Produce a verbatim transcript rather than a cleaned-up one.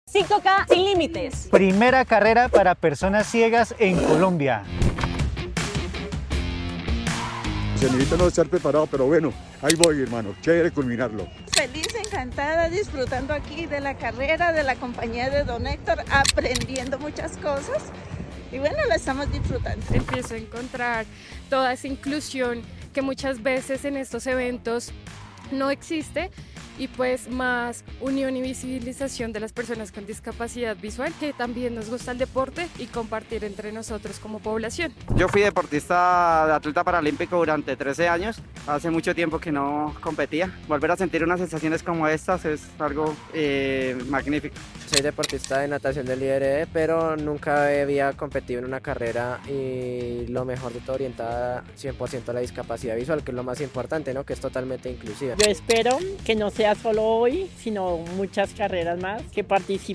cinco K sin límites. Primera carrera para personas ciegas en Colombia. Se necesita no estar preparado, pero bueno, ahí voy, hermano. Chévere culminarlo. Feliz, encantada, disfrutando aquí de la carrera, de la compañía de don Héctor, aprendiendo muchas cosas. Y bueno, la estamos disfrutando. Empiezo a encontrar toda esa inclusión que muchas veces en estos eventos no existe, y pues más unión y visibilización de las personas con discapacidad visual, que también nos gusta el deporte y compartir entre nosotros como población. Yo fui deportista de atleta paralímpico durante trece años, hace mucho tiempo que no competía. Volver a sentir unas sensaciones como estas es algo eh, magnífico. Soy deportista de natación del I R E, pero nunca había competido en una carrera, y lo mejor de todo orientada cien por ciento a la discapacidad visual, que es lo más importante, ¿no? Que es totalmente inclusiva. Yo espero que no sea solo hoy, sino muchas carreras más, que participen